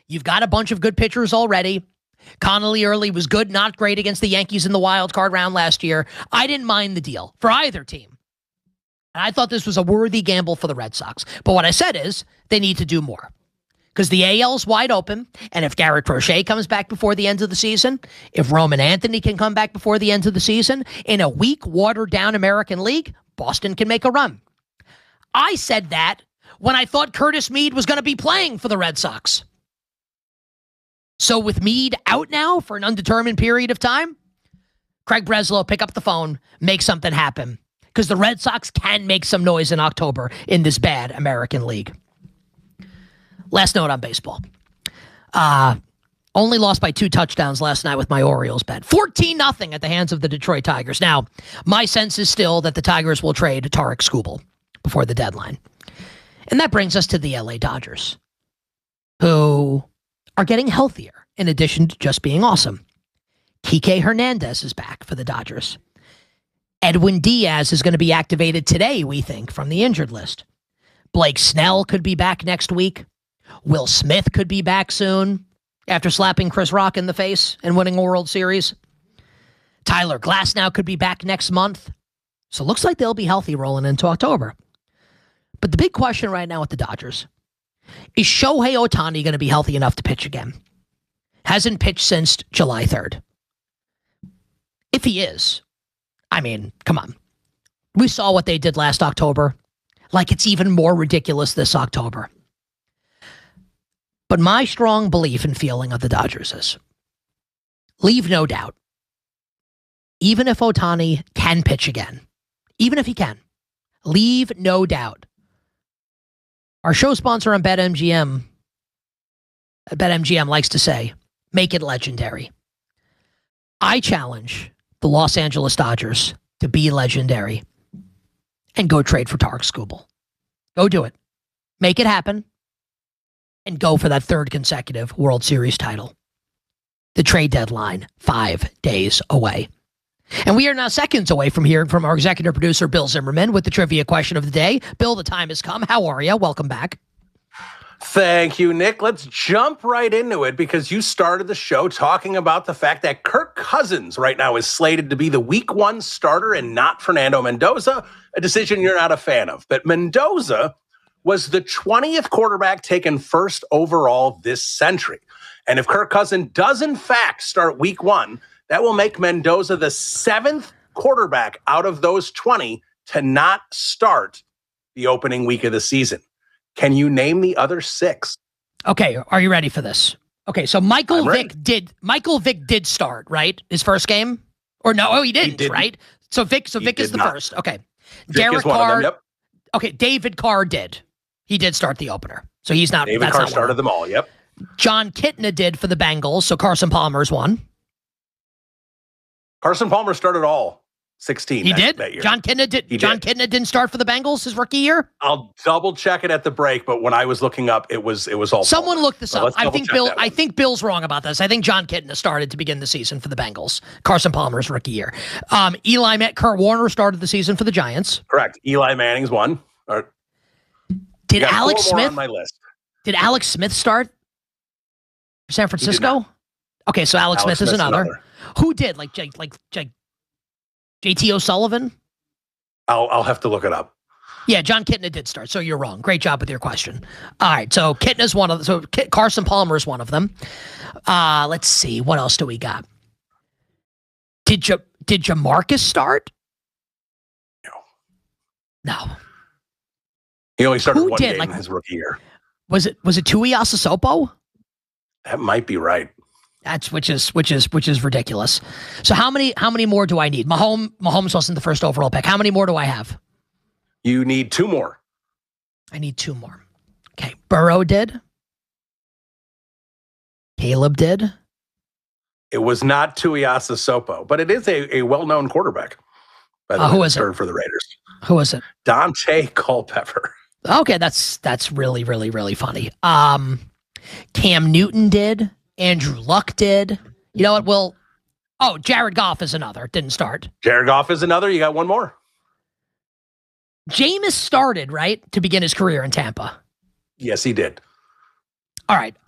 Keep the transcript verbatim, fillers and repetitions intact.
You've got a bunch of good pitchers already. Connolly early was good, not great against the Yankees in the wild card round last year. I didn't mind the deal for either team. And I thought this was a worthy gamble for the Red Sox. But what I said is they need to do more. Because the A L's wide open, and if Garrett Crochet comes back before the end of the season, if Roman Anthony can come back before the end of the season, in a weak, watered-down American League, Boston can make a run. I said that when I thought Curtis Mead was going to be playing for the Red Sox. So with Mead out now for an undetermined period of time, Craig Breslow, pick up the phone, make something happen. Because the Red Sox can make some noise in October in this bad American League. Last note on baseball. Uh, only lost by two touchdowns last night with my Orioles bet. fourteen nothing at the hands of the Detroit Tigers. Now, my sense is still that the Tigers will trade Tarek Skubal before the deadline. And that brings us to the L A Dodgers, who are getting healthier in addition to just being awesome. Kike Hernandez is back for the Dodgers. Edwin Diaz is going to be activated today, we think, from the injured list. Blake Snell could be back next week. Will Smith could be back soon after slapping Chris Rock in the face and winning a World Series. Tyler Glasnow could be back next month. So it looks like they'll be healthy rolling into October. But the big question right now with the Dodgers, is Shohei Ohtani going to be healthy enough to pitch again? Hasn't pitched since July third. If he is, I mean, come on. We saw what they did last October. Like it's even more ridiculous this October. But my strong belief and feeling of the Dodgers is, leave no doubt, even if Ohtani can pitch again, even if he can, leave no doubt. Our show sponsor on BetMGM, BetMGM likes to say, make it legendary. I challenge the Los Angeles Dodgers to be legendary and go trade for Tarek Skubal. Go do it. Make it happen and go for that third consecutive World Series title. The trade deadline, five days away. And we are now seconds away from hearing from our executive producer, Bill Zimmerman, with the trivia question of the day. Bill, the time has come. How are you? Welcome back. Thank you, Nick. Let's jump right into it because you started the show talking about the fact that Kirk Cousins right now is slated to be the week one starter and not Fernando Mendoza, a decision you're not a fan of. But Mendoza was the twentieth quarterback taken first overall this century. And if Kirk Cousins does in fact start week one, that will make Mendoza the seventh quarterback out of those twenty to not start the opening week of the season. Can you name the other six? Okay, are you ready for this? Okay, so Michael Vick did Michael Vick did start, right? His first game? Or no, oh he didn't, he didn't. right? So Vick so he Vick is the not. first. Okay. Vick Derek is one Carr. of them, yep. Okay, David Carr did. He did start the opener. So he's not David that's Carr not started them all, yep. John Kitna did for the Bengals, so Carson Palmer's one. Carson Palmer started all sixteen. He that, did? that year. John Kitna did. He John did. Kitna didn't start for the Bengals his rookie year? I'll double check it at the break, but when I was looking up, it was it was all Someone Palmer. look this so up. I think Bill I think Bill's wrong about this. I think John Kitna started to begin the season for the Bengals. Carson Palmer's rookie year. Um, Eli Met Kurt Warner started the season for the Giants. Correct. Eli Manning's one. Or, did Alex Smith on my list. Did Alex Smith start for San Francisco? Okay, so Alex, Alex Smith is another. another. Who did? Like like like, like J T O'Sullivan? I'll I'll have to look it up. Yeah, John Kitna did start, so you're wrong. Great job with your question. All right, so Kitna's one of them. So Kit, Carson Palmer is one of them. Uh, let's see, what else do we got? Did Ja, did Jamarcus start? No. No. He only started Who one did? game Like, in his rookie year. Was it was it Tui Asasopo? That might be right. That's which is which is which is ridiculous. So how many how many more do I need? Mahomes Mahomes wasn't the first overall pick. How many more do I have? You need two more. I need two more. Okay. Burrow did. Caleb did. It was not Tuiasa Sopo, but it is a, a well-known quarterback. By the uh, way, who is it? for the Raiders. Who is it? Dante Culpepper. Okay, that's that's really really really funny. Um, Cam Newton did. Andrew Luck did. You know what? Well, oh, Jared Goff is another. Didn't start. Jared Goff is another. You got one more. Jameis started, right, to begin his career in Tampa. Yes, he did. All right.